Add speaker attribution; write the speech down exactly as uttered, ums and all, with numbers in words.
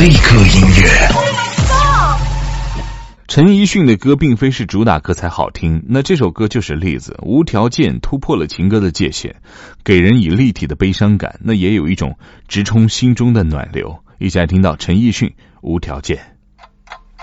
Speaker 1: 立刻音乐。
Speaker 2: 陈奕迅的歌并非是主打歌才好听，那这首歌就是例子，无条件突破了情歌的界限，给人以立体的悲伤感，那也有一种直冲心中的暖流。一起来听到陈奕迅《无条件》。